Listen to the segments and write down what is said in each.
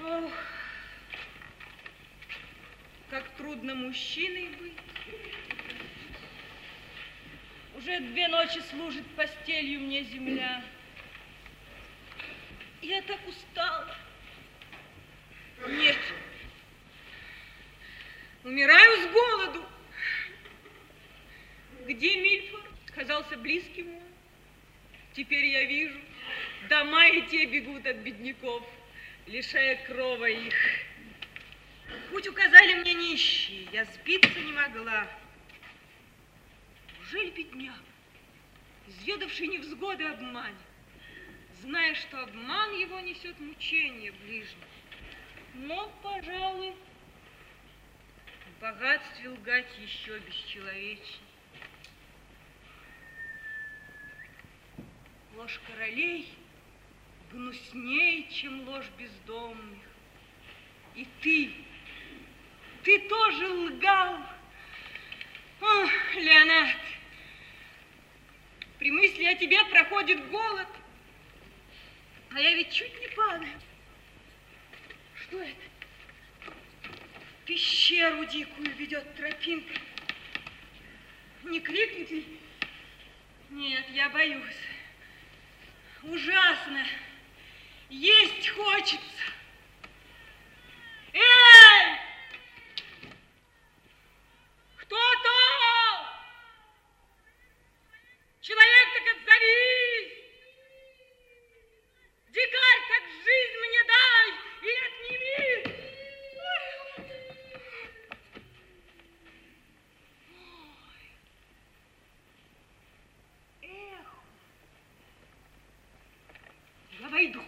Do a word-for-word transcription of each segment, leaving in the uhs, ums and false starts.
Ох, как трудно мужчиной быть. Уже две ночи служит постелью мне земля. Я так устала. Нет. Умираю с голоду. Где Мильфор? Казался близким мой. Теперь я вижу, дома и те бегут от бедняков, лишая крова их. Путь указали мне нищие, я сбиться не могла. Неужели бедняк, изведавший невзгоды обман, зная, что обман его несет мучение ближним? Но, пожалуй, в богатстве лгать еще бесчеловечней. Ложь королей гнуснее, чем ложь бездомных. И ты, ты тоже лгал. О, Леонард, при мысли о тебе проходит голод, а я ведь чуть не падаю. Что это? Пещеру дикую ведет тропинка. Не крикнет ли? Нет, я боюсь. Ужасно. Есть хочется. Эй! Кто там? Человек, так отзовись! Дикарь, так жизнь мне дай или отними! Эх! Я войду.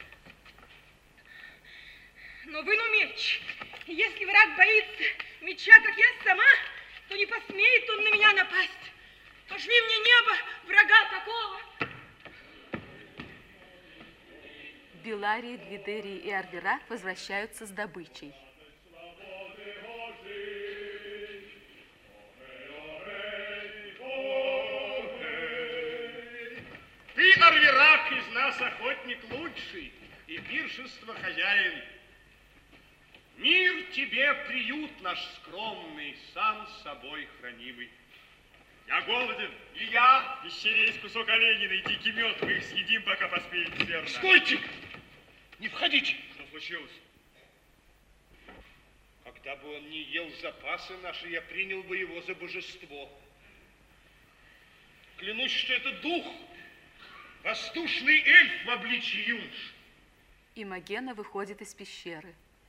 Но выну меч. И если враг боится меча, как я сама, то не посмеет он на меня напасть. Пошли мне небо врага такого. Беларий, Гвидерий и Арвирак возвращаются с добычей. Ты, Арвирак, из нас охотник лучший и пиршество хозяин. Мир тебе, приют наш скромный, сам с собой хранимый. Я голоден. И я. Еще есть кусок оленины и дикий мед. Мы их съедим, пока поспеем верно. Стойте! Не входите! Что случилось? Когда бы он не ел запасы наши, я принял бы его за божество. Клянусь, что это дух, воздушный эльф в обличье юнош. Имогена выходит из пещеры.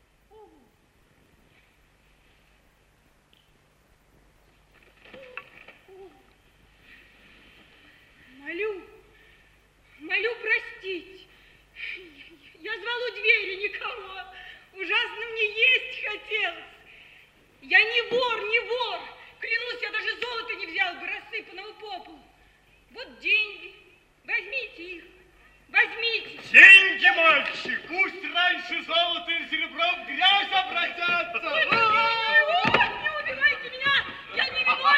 Молю, молю простить. Я звал у двери никого. Ужасно мне есть хотелось. Я не вор, не вор. Клянусь, я даже золота не взял бы, рассыпанного по полу. Вот деньги. Возьмите их. Возьмите. Деньги, мальчик! Пусть раньше золото и серебро в грязь обратятся!